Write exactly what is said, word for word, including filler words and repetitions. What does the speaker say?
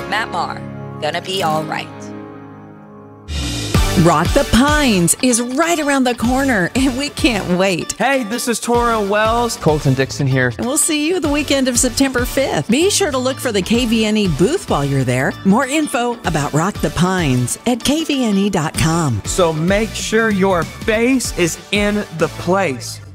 Matt Maher. Gonna be all right. Rock the Pines is right around the corner, and we can't wait. Hey, this is Torrell Wells. Colton Dixon here. And we'll see you the weekend of September fifth. Be sure to look for the K V N E booth while you're there. More info about Rock the Pines at K V N E dot com. So make sure your face is in the place.